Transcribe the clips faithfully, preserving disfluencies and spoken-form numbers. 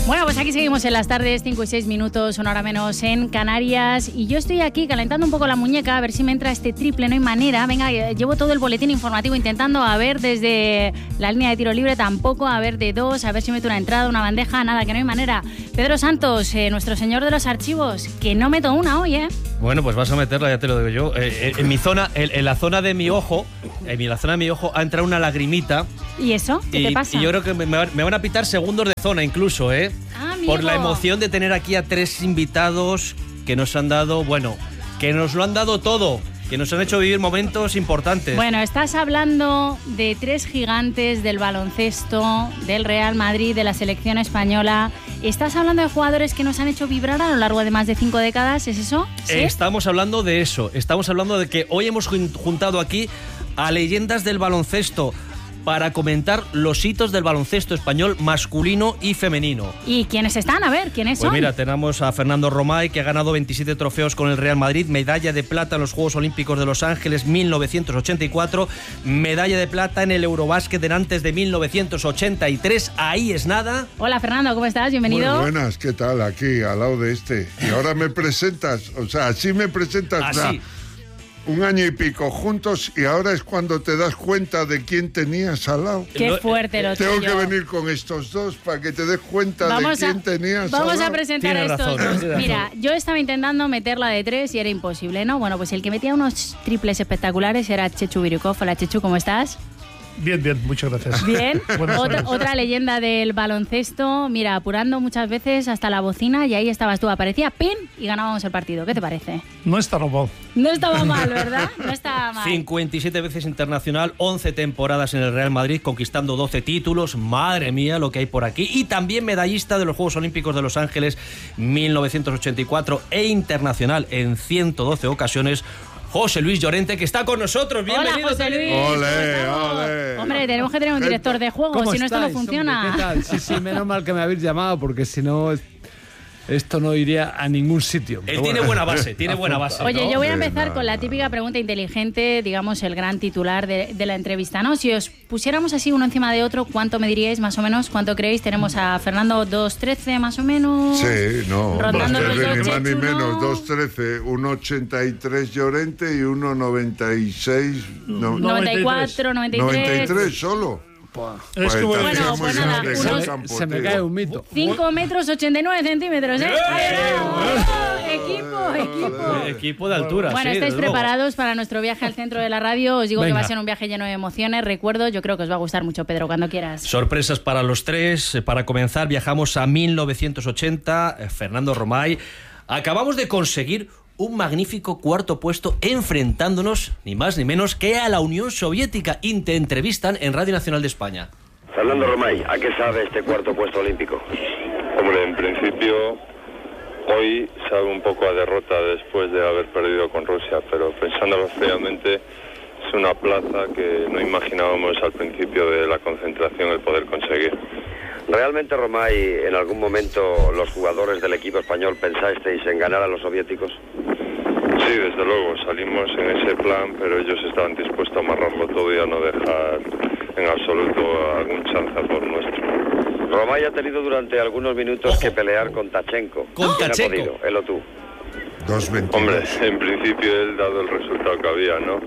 Bueno, pues aquí seguimos en las tardes, cinco y seis minutos, una hora menos en Canarias. Y yo estoy aquí calentando un poco la muñeca, a ver si me entra este triple, no hay manera. Venga, llevo todo el boletín informativo intentando, a ver desde la línea de tiro libre tampoco, a ver de dos, a ver si meto una entrada, una bandeja, nada, que no hay manera. Pedro Santos, eh, nuestro señor de los archivos, que no meto una hoy, ¿eh? Bueno, pues vas a meterla, ya te lo digo yo. Eh, en mi zona, en, en la zona de mi ojo, en la zona de mi ojo ha entrado una lagrimita. ¿Y eso? ¿Qué y, te pasa? Y yo creo que me, me van a pitar segundos de zona incluso, ¿eh? Ah, por la emoción de tener aquí a tres invitados que nos han dado, bueno, que nos lo han dado todo, que nos han hecho vivir momentos importantes. Bueno, estás hablando de tres gigantes del baloncesto, del Real Madrid, de la selección española. Estás hablando de jugadores que nos han hecho vibrar a lo largo de más de cinco décadas, ¿es eso? ¿Sí? Estamos hablando de eso, estamos hablando de que hoy hemos juntado aquí a leyendas del baloncesto para comentar los hitos del baloncesto español masculino y femenino. ¿Y quiénes están? A ver, ¿quiénes pues son? Pues mira, tenemos a Fernando Romay, que ha ganado veintisiete trofeos con el Real Madrid, medalla de plata en los Juegos Olímpicos de Los Ángeles mil novecientos ochenta y cuatro, medalla de plata en el Eurobásquet de Nantes de mil novecientos ochenta y tres, ahí es nada. Hola Fernando, ¿cómo estás? Bienvenido. Muy buenas, ¿qué tal? Aquí, al lado de este. Y ahora me presentas, o sea, así me presentas. Así. O sea, un año y pico juntos y ahora es cuando te das cuenta de quién tenías al lado. Qué fuerte lo Tengo tuyo. que venir con estos dos para que te des cuenta vamos de quién a, tenías Vamos al lado. a presentar Tienes a estos razón, dos. Mira, yo estaba intentando meterla de tres y era imposible, ¿no? Bueno, pues el que metía unos triples espectaculares era Chechu Birukov. Hola Chechu, ¿cómo estás? Bien, bien, muchas gracias. Bien, Buenas otra, tardes. otra leyenda del baloncesto, mira, apurando muchas veces hasta la bocina y ahí estabas tú, aparecía pin y ganábamos el partido. ¿Qué te parece? No está robado. No estaba mal, ¿verdad? No estaba mal. cincuenta y siete veces internacional, once temporadas en el Real Madrid, conquistando doce títulos. Madre mía, lo que hay por aquí. Y también medallista de los Juegos Olímpicos de Los Ángeles mil novecientos ochenta y cuatro e internacional en ciento doce ocasiones. José Luis Llorente, que está con nosotros. Bienvenido. Hola, José Luis. Ole, ole. Hombre, tenemos que tener un director de juego, si no esto no funciona. Hombre, ¿qué tal? Sí, sí, menos mal que me habéis llamado, porque si no, esto no iría a ningún sitio. Él Pero tiene bueno. buena base, tiene buena base. Oye, ¿no? yo voy a Sí, empezar no, con la no, típica no. pregunta inteligente, digamos, el gran titular de, de la entrevista, ¿no? Si os pusiéramos así uno encima de otro, ¿cuánto me diríais más o menos? ¿Cuánto creéis? Tenemos a Fernando dos trece más o menos. Sí, no, Rondando dos los trece, dos, ni más ni Chechu, ¿no? menos, dos trece, uno ochenta y tres Llorente y uno noventa y seis, no, noventa y cuatro, noventa y tres. noventa y tres solo. Es que bueno, Bueno, entonces pues muy nada, grande unos- el campo, Se me tío. cae un mito. cinco metros ochenta y nueve centímetros, ¿eh? ¡Ahí va! Equipo, equipo. Equipo de altura. Bueno, sí, estáis desde luego. preparados para nuestro viaje al centro de la radio. Os digo que Venga. va a ser un viaje lleno de emociones, recuerdos. Yo creo que os va a gustar mucho, Pedro, cuando quieras. Sorpresas para los tres. Eh, Para comenzar, viajamos a mil novecientos ochenta. Eh, Fernando Romay. Acabamos de conseguir un magnífico cuarto puesto enfrentándonos, ni más ni menos, que a la Unión Soviética. Y te entrevistan en Radio Nacional de España. Fernando Romay, ¿a qué sabe este cuarto puesto olímpico? Hombre, en principio hoy sabe un poco a derrota después de haber perdido con Rusia, pero pensándolo fríamente es una plaza que no imaginábamos al principio de la concentración el poder conseguir. ¿Realmente, Romay, en algún momento los jugadores del equipo español pensasteis en ganar a los soviéticos? Sí, desde luego, salimos en ese plan, pero ellos estaban dispuestos a amarrarlo todo y a no dejar en absoluto algún chance a por nuestro. Romay ha tenido durante algunos minutos Ojo. que pelear con Tachenko. Con ¿Quién ha Tachenko. podido? Él o tú. dos veintidós. Hombre, en principio él dado el resultado que había, ¿no?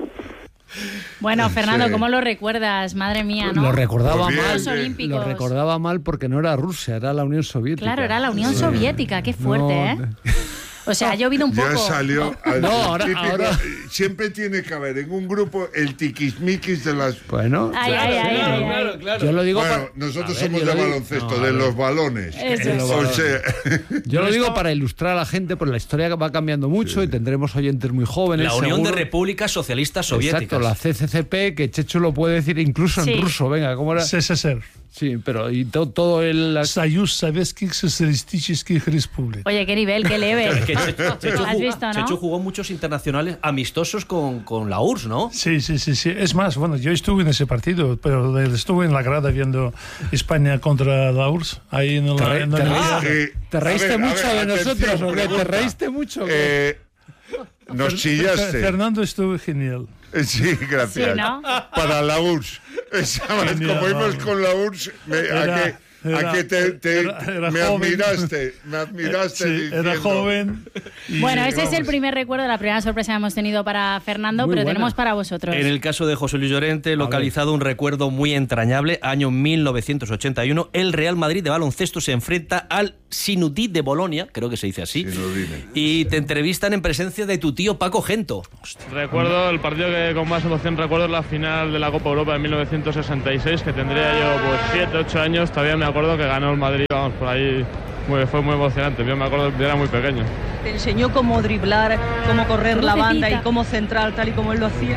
Bueno, Fernando, Sí. ¿cómo lo recuerdas? Madre mía, ¿no? Lo recordaba Pues bien, mal. Los Olímpicos. Lo recordaba mal porque no era Rusia, era la Unión Soviética. Claro, era la Unión Sí. Soviética, qué fuerte, No, ¿eh? O sea, ha llovido un poco. Ya salió. al- No, el ahora- típico- ahora- Siempre tiene que haber en un grupo el tiquismiquis de las. Bueno, Ay, ay, ay, ay, ay. claro. yo lo digo Bueno, para, nosotros a ver, somos yo de lo digo- baloncesto, No, a de ver. los balones. Eso es. O sea, Yo lo digo para ilustrar a la gente, porque la historia va cambiando mucho y tendremos oyentes muy jóvenes. La Unión de seguro. Repúblicas Socialistas Soviéticas. Exacto, la C C C P, que Chechu lo puede decir incluso Sí. en ruso. Venga, ¿cómo era? S S S R. Sí, pero y to- todo el... las- Союз Советских Социалистических Республик. Oye, qué nivel, qué leve. Es que Chechu, Chechu ¿Has jugó, visto, no? Chechu jugó muchos internacionales amistosos con, con la U R S S, ¿no? Sí, sí, sí, sí. Es más, bueno, yo estuve en ese partido, pero estuve en la grada viendo España contra la U R S S. Ahí en Te la, re- en te la- re- eh, ¿Te a reíste ver, a mucho ver, de atención, nosotros o qué? ¿Te pregunta. reíste mucho? o qué? eh, nos chillaste. Fernando estuvo genial. Eh, Sí, gracias. Sí, ¿no? Para la U R S S. Esa vez, Genial, como íbamos vamos. con la U R S S, me- ¿a Era- qué? a que te, te era, era me joven. admiraste, me admiraste Sí, diciendo... era joven. y- Bueno, ese es vamos. el primer recuerdo, la primera sorpresa que hemos tenido para Fernando, Muy pero buena. tenemos para vosotros. En el caso de José Luis Llorente, localizado un recuerdo muy entrañable, año mil novecientos ochenta y uno, el Real Madrid de baloncesto se enfrenta al Sinudí de Bolonia, creo que se dice así, Sinudine. y te entrevistan en presencia de tu tío Paco Gento. Recuerdo el partido que con más emoción recuerdo es la final de la Copa Europa de mil novecientos sesenta y seis, que tendría yo pues siete, ocho años, todavía me acuerdo que ganó el Madrid, vamos, por ahí muy, fue muy emocionante, yo me acuerdo que era muy pequeño. Te enseñó cómo driblar, cómo correr la banda y Lucecita. cómo centrar tal y como él lo hacía.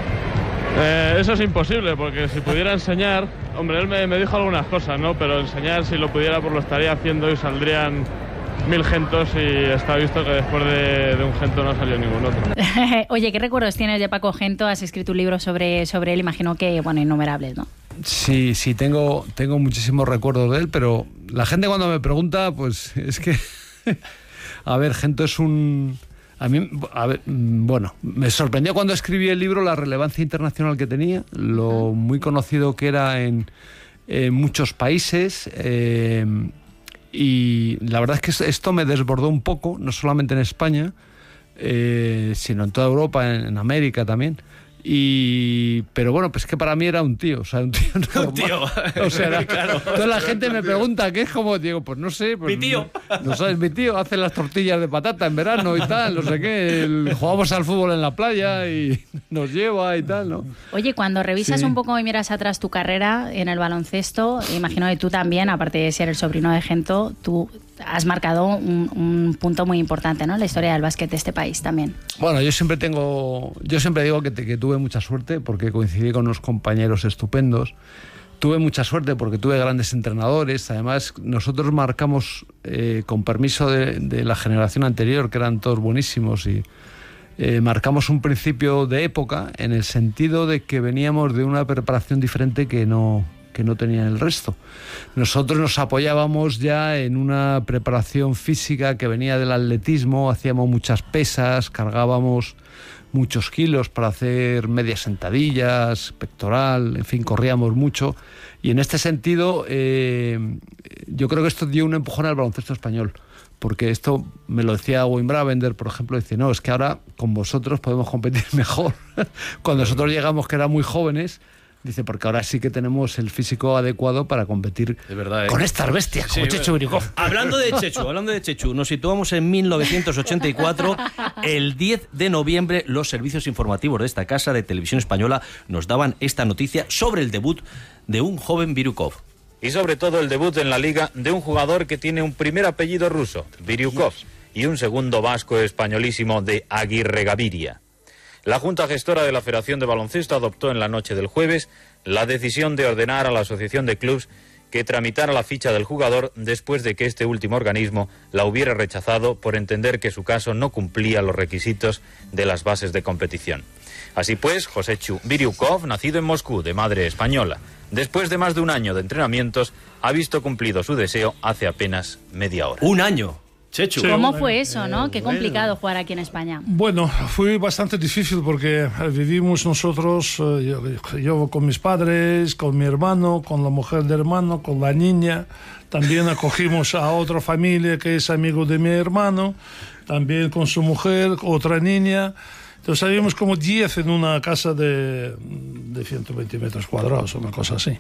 Eh, eso es imposible, porque si pudiera enseñar, hombre, él me, me dijo algunas cosas, ¿no? Pero enseñar, si lo pudiera, pues lo estaría haciendo y saldrían mil gentos y está visto que después de, de un gento no salió ningún otro. Oye, ¿qué recuerdos tienes de Paco Gento? Has escrito un libro sobre, sobre él, imagino que, bueno, innumerables, ¿no? Sí, sí, tengo, tengo muchísimos recuerdos de él, pero la gente cuando me pregunta, pues es que... A ver, Gento es un... A mí, a ver, bueno, me sorprendió cuando escribí el libro la relevancia internacional que tenía, lo muy conocido que era en, en muchos países, eh, y la verdad es que esto me desbordó un poco, no solamente en España, eh, sino en toda Europa, en, en América también. Y pero bueno, pues que para mí era un tío, o sea, un tío normal. Un tío. O sea, era- Claro. toda la gente me pregunta qué es, como digo, pues no sé, pues, Mi tío. no, no sabes, mi tío hace las tortillas de patata en verano y tal, no sé qué, el- jugamos al fútbol en la playa y nos lleva y tal, ¿no? Oye, cuando revisas Sí. un poco y miras atrás tu carrera en el baloncesto, imagino que tú también, aparte de ser el sobrino de Gento, tú has marcado un, un punto muy importante, ¿no? En la historia del básquet de este país también. Bueno, yo siempre tengo, yo siempre digo que, te- que tuve mucha suerte porque coincidí con unos compañeros estupendos. Tuve mucha suerte porque tuve grandes entrenadores. Además, nosotros marcamos, eh, con permiso de, de la generación anterior, que eran todos buenísimos, y eh, marcamos un principio de época en el sentido de que veníamos de una preparación diferente que no, que no tenía el resto. Nosotros nos apoyábamos ya en una preparación física que venía del atletismo, hacíamos muchas pesas, cargábamos muchos kilos para hacer medias sentadillas, pectoral, en fin, corríamos mucho. Y en este sentido, eh, yo creo que esto dio un empujón al baloncesto español, porque esto me lo decía Wayne Bravender, por ejemplo, dice, no, es que ahora con vosotros podemos competir mejor. Cuando nosotros llegamos, que eran muy jóvenes, dice, porque ahora sí que tenemos el físico adecuado para competir Es verdad, ¿eh? con estas bestias, como Sí, Chechu Birukov. Hablando de Chechu, hablando de Chechu, nos situamos en mil novecientos ochenta y cuatro. El diez de noviembre, los servicios informativos de esta casa de televisión española nos daban esta noticia sobre el debut de un joven Birukov. Y sobre todo el debut en la liga de un jugador que tiene un primer apellido ruso, Biryukov, y un segundo vasco españolísimo de Aguirre Gaviria. La Junta Gestora de la Federación de Baloncesto adoptó en la noche del jueves la decisión de ordenar a la Asociación de Clubs que tramitara la ficha del jugador después de que este último organismo la hubiera rechazado por entender que su caso no cumplía los requisitos de las bases de competición. Así pues, Josechu Biryukov, nacido en Moscú de madre española, después de más de un año de entrenamientos, ha visto cumplido su deseo hace apenas media hora. Un año. Chechu. ¿Cómo fue eso, no? Qué complicado jugar aquí en España. Bueno, fue bastante difícil porque eh, vivimos nosotros, eh, yo, yo con mis padres, con mi hermano, con la mujer del hermano, con la niña. También acogimos a otra familia que es amigo de mi hermano, también con su mujer, otra niña. Entonces habíamos como diez en una casa de, de ciento veinte metros cuadrados, una cosa así.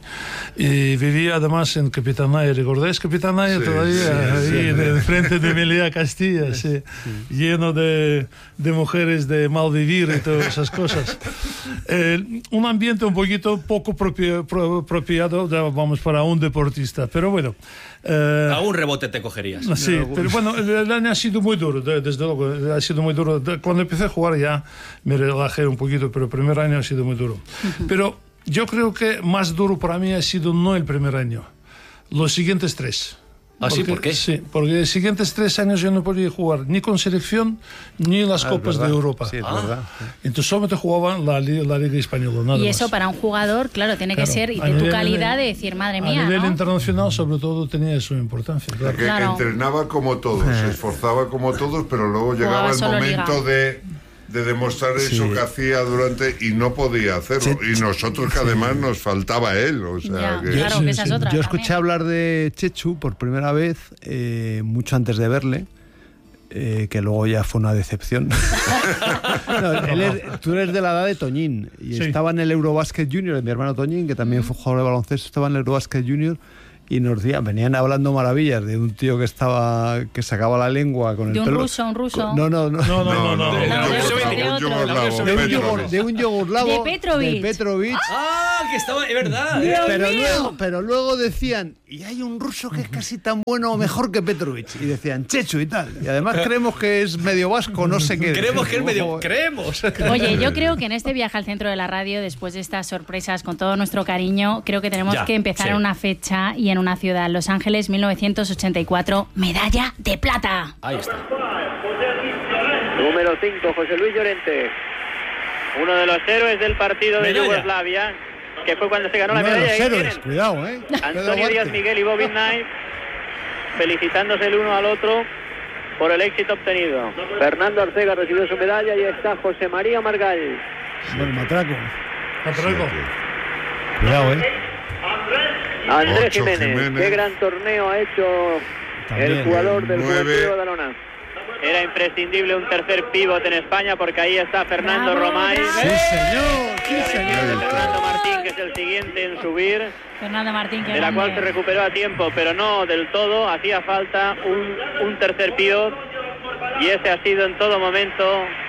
Y vivía además en Capitanaya. ¿Recordáis Capitanaya Sí, todavía? sí, Ahí sí. en el frente de Meliá, Castilla, sí. Lleno de, de mujeres de mal vivir y todas esas cosas. Eh, un ambiente un poquito poco propio, pro, apropiado, de, vamos, para un deportista. Pero bueno. Eh, A un rebote te cogerías. Sí, pero bueno, el, el año ha sido muy duro, de- desde luego, ha sido muy duro. De- Cuando empecé a jugar ya me relajé un poquito, pero el primer año ha sido muy duro. Pero yo creo que más duro para mí ha sido no el primer año, los siguientes tres. ¿Ah, sí? Porque- ¿Por qué? Sí, porque los siguientes tres años yo no podía jugar ni con selección ni las Ah, es Copas de verdad. Europa. Sí, es Ah. verdad. Entonces solamente jugaba la, li- la Liga Española, nada Y más. eso para un jugador, claro, tiene que Claro. ser y A de tu nivel- calidad de decir, madre A mía, nivel ¿no? internacional, sobre todo, tenía su importancia. Claro. Que Claro. entrenaba como todos, se esforzaba como todos, pero luego llegaba Jugaba el solo momento liga. de de demostrar eso Sí. que hacía durante y no podía hacerlo. Sí. Y nosotros que además nos faltaba él. O sea, Ya, que... claro, que esa es otra Yo escuché también. hablar de Chechu por primera vez eh, mucho antes de verle. Eh, que luego ya fue una decepción. No, él es- tú eres de la edad de Toñín y Sí. estaba en el Eurobasket Junior, mi hermano Toñín, que también fue jugador de baloncesto, estaba en el Eurobasket Junior y nos decían, venían hablando maravillas de un tío que estaba que sacaba la lengua con el De un pelo. ruso, un ruso. con- No, no, no. No, no, no, no. No, un de yugoslavo, otro, un de yugoslavo, De un, Petrovic. yogur, de un yoguslavo De Petrovic. de Petrovic. Ah, que estaba, es verdad. Dios Pero mío. luego, pero luego decían, y hay un ruso que es casi tan bueno o mejor que Petrovic. Y decían, Chechu y tal. Y además creemos que es medio vasco, no sé qué. Creemos que es medio... Ojo. Creemos. Oye, yo creo que en este viaje al centro de la radio, después de estas sorpresas, con todo nuestro cariño, creo que tenemos Ya, que empezar sí. en una fecha y en una ciudad. Los Ángeles, mil novecientos ochenta y cuatro, medalla de plata. Ahí está. Número cinco, José Luis Llorente. Uno de los héroes del partido de Medalla. Yugoslavia, que fue cuando se ganó la Uno de medalla. los Ahí héroes, tienen. cuidado, ¿eh? Antonio Díaz Miguel y Bobby Knight felicitándose el uno al otro por el éxito obtenido. Fernando Arcega recibió su medalla y está José María Margall. Bueno, matraco. Atraco. Cuidado, ¿eh? Andrés Ocho, Jiménez. Jiménez. Qué gran torneo ha hecho También, el jugador del nueve. Juventud de Badalona. Era imprescindible un tercer pívot en España porque ahí está Fernando Bravo, Romay. bravo. Sí, señor. Sí, De señor. Fernando Martín, que es el siguiente en subir, Fernando Martín, que de la cual se recuperó a tiempo, pero no del todo. Hacía falta un, un tercer pívot y ese ha sido en todo momento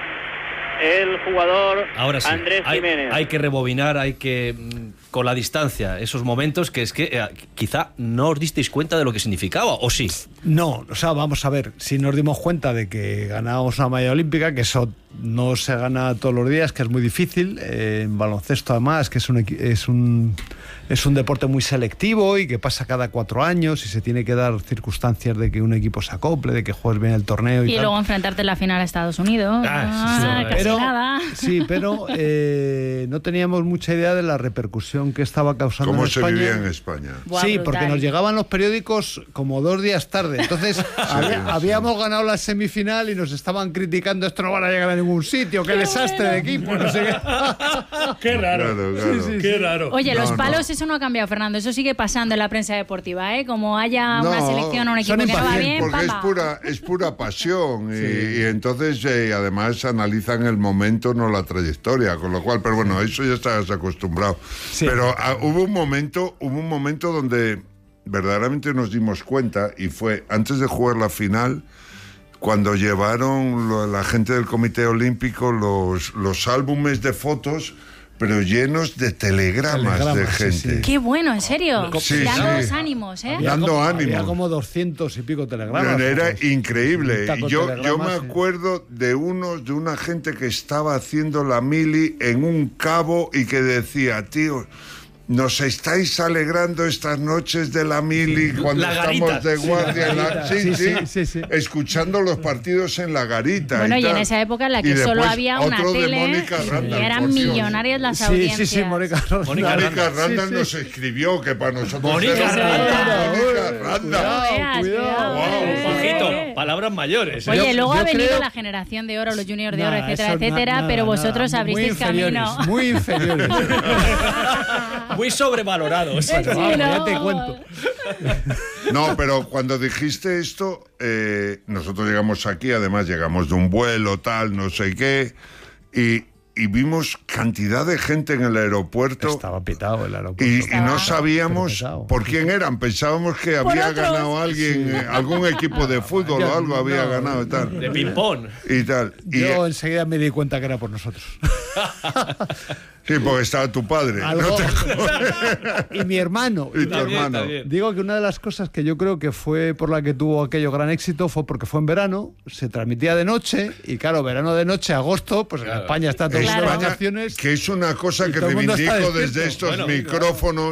el jugador Ahora sí, Andrés hay, Jiménez. hay que rebobinar, hay que, mm, con la distancia, esos momentos que es que eh, quizá no os disteis cuenta de lo que significaba, ¿o sí? No, o sea, vamos a ver, si nos dimos cuenta de que ganábamos una medalla olímpica, que eso no se gana todos los días, que es muy difícil, eh, en baloncesto además, que es un, equi- es un es un deporte muy selectivo y que pasa cada cuatro años y se tiene que dar circunstancias de que un equipo se acople, de que juegues bien el torneo y, Y tal. luego enfrentarte en la final a Estados Unidos. Ah, sí, sí, Ah, sí. casi pero, nada. sí, pero eh, no teníamos mucha idea de la repercusión que estaba causando ¿Cómo en se España. vivía en España? Buah, Sí, brutal. porque nos llegaban los periódicos como dos días tarde. Entonces, había- sí. habíamos ganado la semifinal y nos estaban criticando, esto no van a llegar a ningún sitio, qué desastre de equipo, no sé qué. Qué raro. Claro, claro. Sí, sí, Qué raro. Oye, No, los no. palos, eso no ha cambiado, Fernando. Eso sigue pasando en la prensa deportiva, ¿eh? Como haya una No, selección o un equipo son que no va impacientes, bien, Porque es pamba. pura, es pura pasión y, y entonces eh, además analizan el momento, no la trayectoria, con lo cual, pero bueno, eso ya estás acostumbrado. Sí. Pero ah, hubo un momento, hubo un momento donde verdaderamente nos dimos cuenta y fue antes de jugar la final, cuando llevaron lo- la gente del Comité Olímpico los, los álbumes de fotos, pero llenos de telegramas, de Telegramas, sí, gente. sí. Qué bueno, en serio. Sí, Dándoos sí. ánimos, ¿eh? Dando como, ánimo. Había como doscientos y pico telegramas. Era Pues, increíble. un taco de Yo, yo telegramas, me sí. acuerdo de unos, de una gente que estaba haciendo la mili en un cabo y que decía, tío, nos estáis alegrando estas noches de la mili cuando La estamos garita. de guardia. Sí, en la la- garita. sí, Sí, sí, sí, sí, sí. escuchando los partidos en la garita. Bueno, y en tal. esa época en la Y que solo después había una otro de tele Mónica y Randall, eran por Dios. millonarias las Sí, audiencias. sí, sí, Mónica Randall. Mónica Mónica Randall. Randall Sí, sí. nos escribió que para nosotros Mónica era Randall. Mónica Uy, Randall. cuidado, veas, cuidado. Wow, eh. Ojito, palabras mayores. ¿eh? Oye, Yo- luego yo ha venido creo- la generación de oro, los juniors de oro, Nada, etcétera, eso na- etcétera, nada, pero nada. vosotros Muy abristeis inferiores, camino. Muy inferiores. Muy sobrevalorados. Sí, Vamos, ya ¿no? te cuento. No, pero cuando dijiste esto, eh, nosotros llegamos aquí, además llegamos de un vuelo, tal, no sé qué, y, y vimos cantidad de gente en el aeropuerto. Estaba pitado el aeropuerto. Y, y Estaba- no sabíamos Pero pesado. por quién eran. Pensábamos que había otros. ganado alguien, eh, algún equipo de fútbol o algo había No, ganado y tal. De ping-pong. Y tal. Y, Yo enseguida me di cuenta que era por nosotros. sí, porque estaba tu padre. Algo- ¿no te- y mi hermano. y tu También, hermano. también. Digo que una de las cosas que yo creo que fue por la que tuvo aquello gran éxito fue porque fue en verano, se transmitía de noche y claro, verano de noche, agosto, pues en España está todo el mundo de España, vacaciones. que es una cosa Y que todo el mundo está reivindico despierto. desde estos Bueno, micrófonos,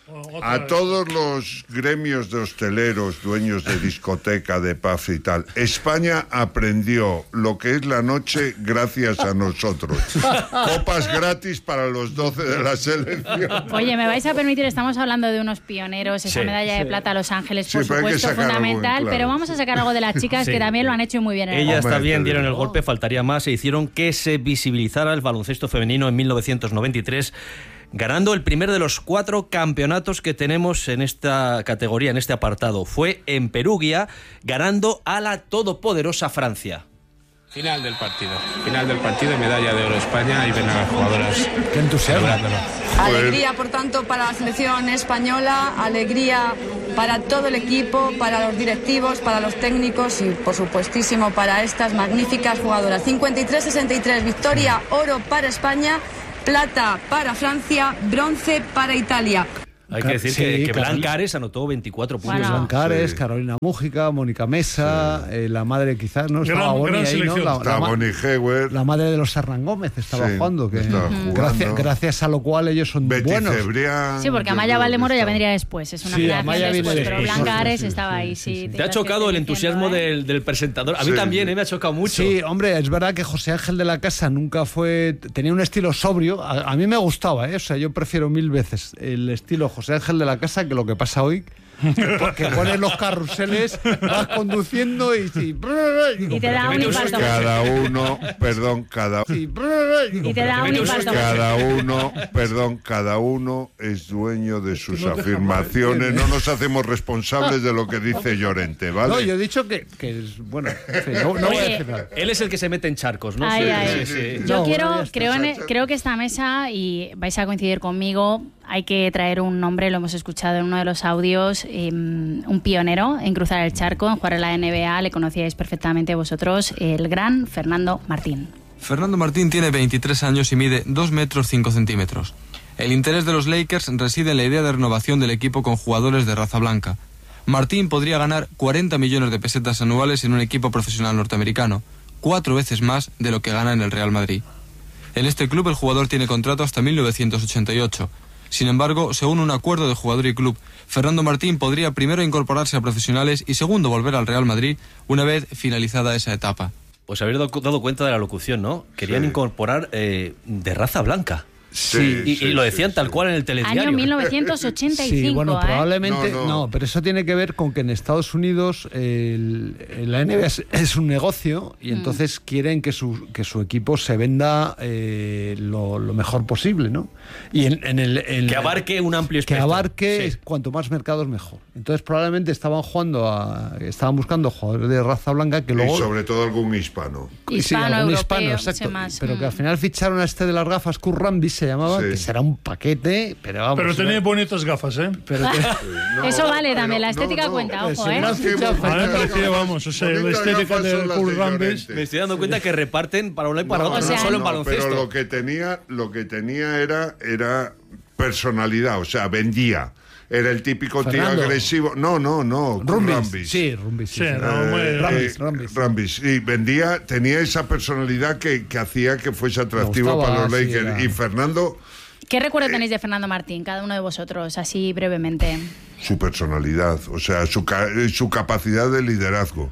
a todos los gremios de hosteleros, dueños de discoteca, de pub y tal, España aprendió lo que es la noche gracias a nosotros. Copas gratis para los doce de la selección. Oye, me vais a permitir, estamos hablando de unos pioneros, esa Sí, medalla sí. de plata a Los Ángeles, Sí, por pero hay que supuesto, sacar algo en fundamental, claro. pero vamos a sacar algo de las chicas Sí. que también lo han hecho muy bien. En el Ellas Hombre, también te dieron digo. el golpe, faltaría más, e hicieron que se visibilizara el baloncesto femenino en mil novecientos noventa y tres, ganando el primer de los cuatro campeonatos que tenemos en esta categoría, en este apartado. Fue en Perugia, ganando a la todopoderosa Francia. Final del partido, final del partido, medalla de oro España y ven a las jugadoras. Qué entusiasmo. celebrándolo. Alegría, por tanto, para la selección española, alegría para todo el equipo, para los directivos, para los técnicos y, por supuestísimo, para estas magníficas jugadoras. cincuenta y tres sesenta y tres, victoria, oro para España, plata para Francia, bronce para Italia. Hay que decir Sí, que, que Carol- Blanca Ares anotó veinticuatro puntos. Bueno. Blancares, Sí. Carolina Mújica, Mónica Mesa, eh, la madre quizás, ¿no? Estaba Gran- Boni gran ahí, ¿no? selección. La, la Está ma- Bonnie Hewer, la madre de los Hernán Gómez estaba Sí, jugando, que estaba jugando. Gracias, gracias a lo cual ellos son Betty buenos. Cebrián. Sí, porque yo Amaya creo que Valdemoro ya estaba. vendría después, es una Sí, generación Amaya viene después, pero después. Blanca Sí, Ares sí, estaba sí, ahí, sí, sí. sí. ¿Te ha tendrás que chocado el ir entusiasmo diciendo, ¿eh? del, del presentador? A mí Sí. también, ¿eh? Me ha chocado mucho. Sí, hombre, es verdad que José Ángel de la Casa nunca fue... Tenía un estilo sobrio. A, a mí me gustaba, ¿eh? O sea, yo prefiero mil veces el estilo José Ángel de la Casa que lo que pasa hoy. Porque pones los carruseles, vas conduciendo y... y, Y te da un infarto. Cada uno, perdón, cada y, Y te da un infarto. Cada uno, perdón, cada uno es dueño de sus no deja afirmaciones. mal, ¿eh? No nos hacemos responsables de lo que dice Llorente, ¿vale? No, yo he dicho que, que es... Bueno, en fin, no, no voy a Oye, decir nada. Él es el que se mete en charcos, ¿no? Ay, Sí, ay. sí, sí. Yo No, quiero, bueno, ya está. creo, en- creo que esta mesa, y vais a coincidir conmigo, hay que traer un nombre, lo hemos escuchado en uno de los audios, eh, un pionero en cruzar el charco, en jugar en la N B A, le conocíais perfectamente vosotros, el gran Fernando Martín. Fernando Martín tiene veintitrés años y mide dos metros cinco centímetros. El interés de los Lakers reside en la idea de renovación del equipo con jugadores de raza blanca. Martín podría ganar cuarenta millones de pesetas anuales en un equipo profesional norteamericano, cuatro veces más de lo que gana en el Real Madrid. En este club el jugador tiene contrato hasta mil novecientos ochenta y ocho. Sin embargo, según un acuerdo de jugador y club, Fernando Martín podría primero incorporarse a profesionales y segundo volver al Real Madrid una vez finalizada esa etapa. Pues habéis dado, dado cuenta de la locución, ¿no? Querían Sí. incorporar eh, de raza blanca. Sí, y, sí, y lo sí, decían sí. tal cual en el telediario. Año mil novecientos ochenta y cinco, Sí, bueno, ¿eh? probablemente No, no, no. pero eso tiene que ver con que en Estados Unidos el, el- la N B A es, es un negocio y entonces quieren que su, que su equipo se venda eh, lo, lo mejor posible, ¿no? Y en, en el en- Que abarque un amplio que espectro. abarque Sí. cuanto más mercados mejor. Entonces probablemente estaban jugando a, estaban buscando jugadores de raza blanca que Y luego sobre todo algún hispano. y sí, Hispano, algún europeo, hispano, no sé exacto. más. Pero que al Mm. final ficharon a este de las gafas, Kurt Rambis se llamaba, Sí. que será un paquete, pero vamos. Pero tenía ¿no? bonitas gafas, ¿eh? Pero que- No, Eso vale pero también, la no, estética no, cuenta, pues ojo, si ¿eh? no has fichado, A mí me Fernando, parecía, vamos, o sea, la Bonitas estética gafas de son las Kurt de Rambis. Llorente. Me estoy dando cuenta que reparten para uno y para No, otro, o sea, no solo en no, baloncesto. pero lo que tenía, lo que tenía era, era personalidad, o sea, vendía. Era el típico tío Fernando. agresivo. No, no, no. Kurt Rumbis. Rambis. Sí, Rumbis. Sí, Sí, sí. no, muy- Eh, Rambis, eh, Rambis. Rambis, sí, vendía, tenía esa personalidad que, que hacía que fuese atractivo gustaba, para los sí, Lakers. era- Y Fernando, ¿Qué recuerdo tenéis de Fernando Martín, cada uno de vosotros, así brevemente? su personalidad, o sea, su, ca- eh, su capacidad de liderazgo.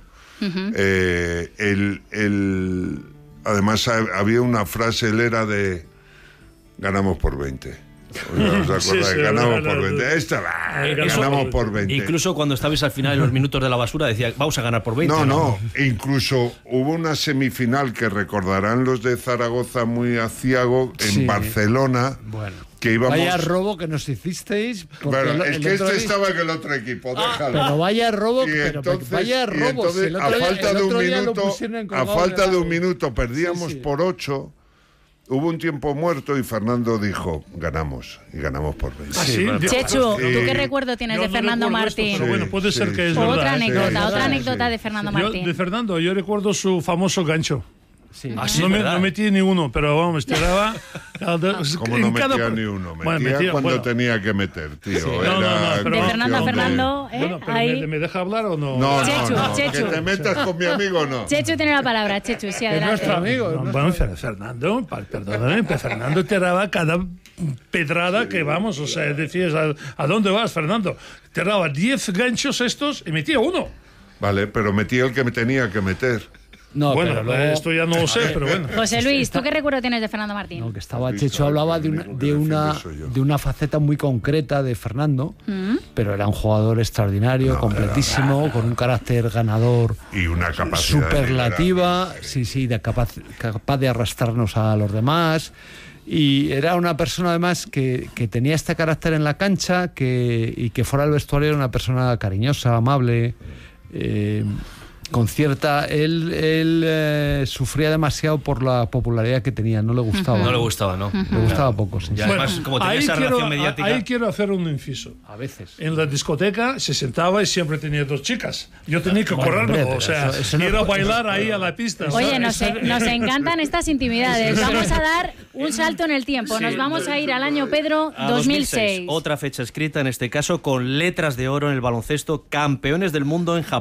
Eh, el, el- además, ha- había una frase, él era de ganamos por veinte. ¿Os acordáis? Sí, sí, ganamos la- por la- veinte. Esta, va, Eh, ganamos por veinte. Incluso cuando estabais al final en los minutos de la basura decía, vamos a ganar por veinte. No, no, incluso hubo una semifinal que recordarán los de Zaragoza muy aciago en Sí. Barcelona, Bueno. que íbamos... Vaya robo que nos hicisteis. porque Bueno, el- es el que otro este día- estaba en el otro equipo, déjalo. Pero vaya robo, Y pero entonces- vaya y robo. entonces, si el otro a día- falta el de un otro día lo minuto, pusieron en a colgado falta en de el- un minuto, perdíamos Sí, sí. por ocho. Hubo un tiempo muerto y Fernando dijo, ganamos, y ganamos por veinte. Ah, sí, yo- Chechu, ¿tú Sí. qué recuerdo tienes Yo de no Fernando recuerdo esto, Martín? pero bueno, puede Sí, ser que es sí. verdad. Otra ¿eh? anécdota, sí, otra sí. anécdota de Fernando Yo, Martín. de Fernando, yo recuerdo su famoso gancho. Sí. Ah, sí, no, me, ¿verdad? no metí ni uno, pero vamos, tiraba. Como no en cada- metía ni uno, metía, Bueno, metía- cuando bueno. tenía que meter, tío. Sí. Era No, no, no, pero- De Fernando a cuestión de- Fernando, ¿eh? Bueno, pero Ahí. me, ¿me deja hablar o no? No, Chechu, no, no, Chechu. que te metas con mi amigo, no. Chechu tiene la palabra, Chechu, sí, Es adelante. nuestro amigo. es No, nuestro- bueno, Fer- Fernando, pa- perdóname, pero Fernando tiraba cada pedrada que vamos, o sea, decías, ¿a, a dónde vas, Fernando? Te daba diez ganchos estos y metía uno. Vale, pero metía el que me tenía que meter. No, bueno, pero luego... esto ya no lo sé, pero bueno. José Luis, ¿tú qué recuerdo tienes de Fernando Martín? No, que estaba Checho hablaba de una, de una, de una faceta muy concreta de Fernando, ¿Mm? pero era un jugador extraordinario, no, completísimo, con un carácter ganador y una capacidad superlativa, sí, sí, de capaz, capaz de arrastrarnos a los demás. Y era una persona además que, que tenía este carácter en la cancha que, y que fuera del vestuario era una persona cariñosa, amable, eh, con cierta... Él, él eh, sufría demasiado por la popularidad que tenía, no le gustaba. No le gustaba, ¿no? Le gustaba poco, sí. Y además, bueno, como tenía esa quiero, relación mediática... Ahí quiero hacer un inciso. A veces. En la discoteca se sentaba y siempre tenía dos chicas. Yo tenía que bueno, correrlo, hombre, o sea, eso, eso no ir a es... bailar ahí a la pista. Oye, nos, nos encantan estas intimidades. Vamos a dar un salto en el tiempo. Nos vamos a ir al año, Pedro, a dos mil seis. Otra fecha escrita, en este caso, con letras de oro en el baloncesto, campeones del mundo en Japón.